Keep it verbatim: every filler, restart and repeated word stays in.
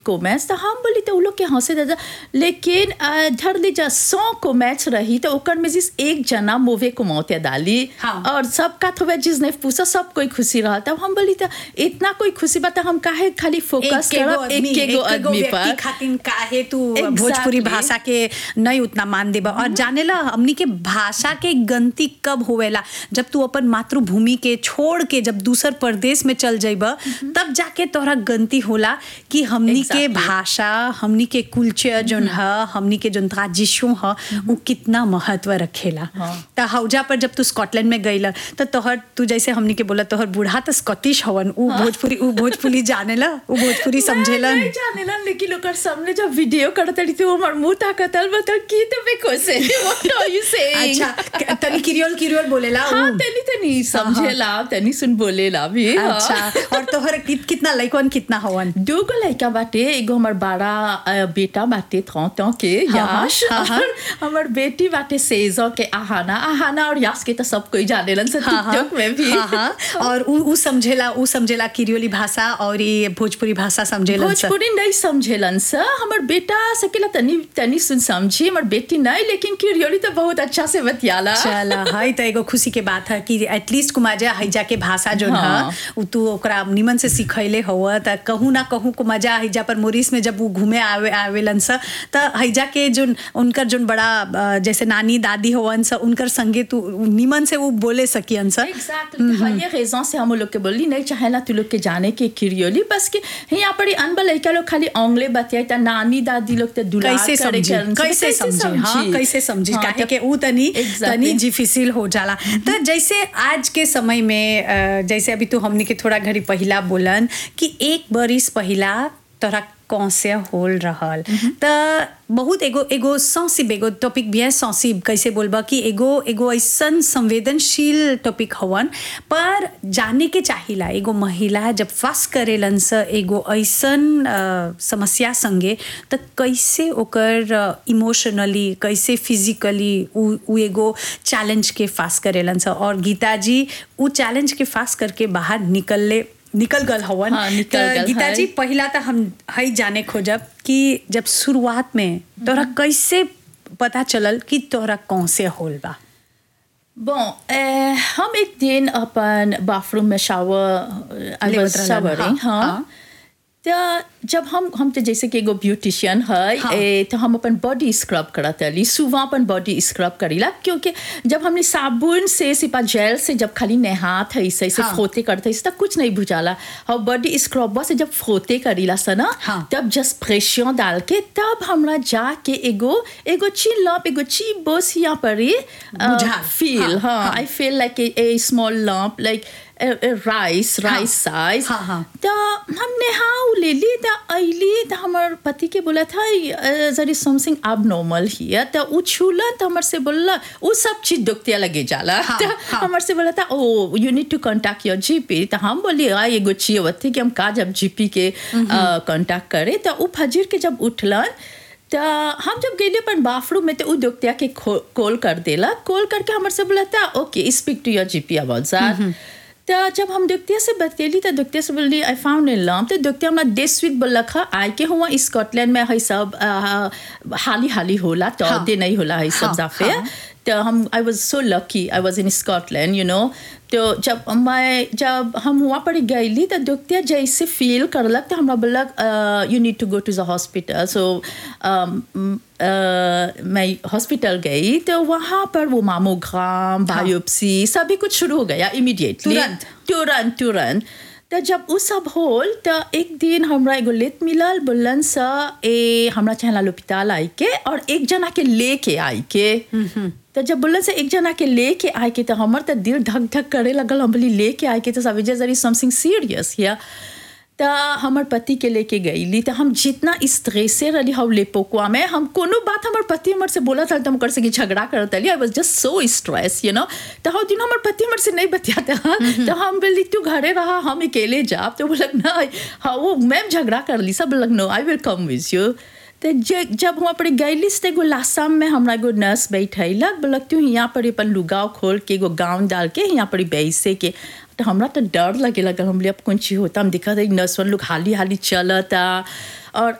को मैच तो हम बोली तो उ लोग के हंसे दादा लेकिन अ, धर ली जा सौ को मैच रही तो ओकर में जिस एक जना मूवे को मौत डाली हाँ। और सबका थोड़ा जिसने पूछा सब कोई खुशी रहा तब हम बोली तो इतना कोई खुशी बता हम काहे खाली फोकस करो एक के गो आदमी पर खातिर काहे तू Exactly. भोजपुरी भाषा के नहीं उतना मान देबा और जाने ला हमनी के भाषा के गंती कब होवेला जब तू अपन मातृभूमि के छोड़ के जब दूसर प्रदेश में चल जाइबा तब जाके तोहरा गंती होला कि हमनी के Exactly. भाषा हमनी के कल्चर जोन ह हमनी के जोन ट्रेडिशन ह वो कितना महत्व रखेला हाँ। त हौजा पर जब तू स्कॉटलैंड में गईला तो तोहर तू जैसे हमनी के बोला तोहर बूढ़ा तो स्कॉटिश हवन उ भोजपुरी उ भोजपुरी जानेला उ भोजपुरी समझेलन नहीं जानेला लेकिन ओकर सामने जब वीडियो करतली तो हमर मुंह ताकतल बता की तो बे कोसे व्हाट आर यू सेइंग अच्छा तनी किरियोल किरियोल बोलेला उ हाँ तनी तनी समझेला तनी सुन बोलेला भी हाँ। अच्छा और तोहर कित, कितना लइकन कितना हवन दो गो लड़का बाटे एगो हमर बड़ा अ, बेटा बाटे तीस ans के हाँ, हाँ, याश हाँ, हाँ। और हमर बेटी बाटे सोलह ans के आहाना आहाना और याश के तो सब कोई जानेलन से हाँ, हाँ, टिकटॉक में भी हाँ, हाँ, और उ उ समझेला उ समझेला किरियोली भाषा और ये भोजपुरी भाषा समझेलन स भोजपुरी नहीं समझेलन स हमर बेटा सकेला तनी तनी सुन समझी हमर बेटी नहीं लेकिन किरियोली तो बहुत अच्छा से बतियाला चला है तो एगो खुशी के बात है कि एटलीस्ट कुमाजा हैजा के भाषा जोन हाँ। है उ तू ओकरा निमन से सिखैले हुआ त कहूँ ना कहूँ कुमाजा हैजा पर मोरिस में जब वो घूमे आवे आवेलन स त हैजा के जोन उनकर जोन बड़ा अ, जैसे नानी दादी होवन स उनकर संगे तू निमन से वो बोले सकियन स एग्जैक्टली हाँ ये रेजन से हम लोग के बोली नहीं चाहेला तू लोग के जाने के किरियोली बस के यहाँ पर अनबल लड़का लोग खाली आंग्ले बतियाई त नानी दादी लोग ते दुलार कैसे करे समझी करन से, कैसे समझी हाँ कैसे समझी हाँ, काहे तब- के ऊ तनी Exactly. तनी डिफिसिल हो जाला तो जैसे आज के समय में अ, जैसे अभी तू हमनी के थोड़ा घड़ी पहिला बोलन कि एक बरिस पहिला तोरा कौन से होल रहल त बहुत एगो एगो सेंसिब एगो टॉपिक भी है सेंसिब कैसे बोलबा कि एगो एगो ऐसन संवेदनशील टॉपिक हवन पर जाने के चाहिला एगो महिला जब फास करेलन स एगो ऐसन अ, समस्या संगे त कैसे ओकर इमोशनली कैसे फिजिकली उ उ एगो चैलेंज के फास करेलन स और गीता जी उ चैलेंज के फास करके बाहर निकलले निकल गल हवन हाँ, निकल त गल गीता है। जी पहिला त हम हई जाने खोजब कि जब शुरुआत में तोरा कैसे पता चलल कि तोरा कौन से होल बा Bon, euh, हम एक दिन अपन बाथरूम में शावर आई वाज लेवत रहलन, शावरिंग हाँ, हाँ हाँ। तो जब हम हम तो जैसे कि एगो ब्यूटिशियन है हाँ। ए, तो हम अपन बॉडी स्क्रब करत रही सुबह अपन बॉडी स्क्रब करीला क्योंकि जब हमने साबुन से सिपा जेल से जब खाली नहात है ऐसे ऐसे हाँ। फ्रोते करते है तब कुछ नहीं बुझाला और बॉडी स्क्रब से जब फ्रोते करीला सना हाँ। तब जस्ट प्रेशर डाल के तब हमरा जाके एगो एगो ची लॉप एगो ची बस यहाँ पर ही बुझाल। फील हाँ, हाँ I feel like a small lop like rice rice size हाँ, हाँ। तो हमने हाँ ले ली तो अली तो हमारे पति के बोला था जर इज समथिंग अब नॉर्मल हियर तो वो छूला तो हमारे से बोला वो सब चीज दुखतिया लगे जाला हाँ, तो हाँ। हमारे से बोला था ओ you need two contact your GP तो हम बोली आ एगो चाहिए थी कि हम का जब जीपी के कांटेक्ट करे तो वो फजीर के जब उठलन तो हम जब गए अपन बाथरूम में तो वो दुखतिया के कॉल कर देला कॉल करके हमारे से बोला था ओके speak two your GP about that तो जब हम दुखतिया से बतेली तो दुखतिया से बोली आई फाउंड ए लम्प तो दुखतिया हमरा देश स्वीट बोल खा आए के हुआ स्कॉटलैंड में है सब अ, हाली हाली होला तो हाँ। दे नहीं होला है सब हाँ, जाफे हाँ। तो हम I was so lucky I was in Scotland you know तो जब मैं जब हम वहाँ पर गईली तो दुखतिया जैसे फील करलक तो हमरा बोलक you need to go to the hospital सो मैं हॉस्पिटल गई तो वहाँ पर वो मामोग्राम बायोप्सी सभी कुछ शुरू हो गया इमीडिएटली तुरंत? तुरंत तुरंत तो जब वो सब होल तो एक दिन हमरा एगो लेत मिलल बोलन सा ए हमरा चाहला लोपिताल आई के और एक जना के लेके आई के तो जब बोलन से एक जना के लेके आए के तो हमर तो दिल धक धक करे लगल हम बोली लेके आए के तो सब जरी समथिंग सीरियस हिया तो हमार पति के लेके गईली तो हम जितना स्ट्रेसे रही हम लेपोकुआ में हम कोनो बात हमार पति हमारे से बोला था तो हम कर सके झगड़ा करत रही I was just so stress you know तो हर दिन हमार पति हमारे से नहीं बतियाता तो हम बोली तू घरे रहा हम अकेले जाब तो बोलक ना हाँ वो मैम झगड़ा कर ली सब बोलक नो I will come with you तो जब वहाँ पर गईली से एगो लासाम में हमरा एगो नर्स बैठैलक बोलक तू यहाँ पर अपन लुगाव खोल के एगो गाउन डाल के यहाँ पर बैसे के तो हमरा तो डर लगे लगल, हम बोले अब कौन चीज होता, हम देखा था नर्सवन लोग हाली हाली चलता और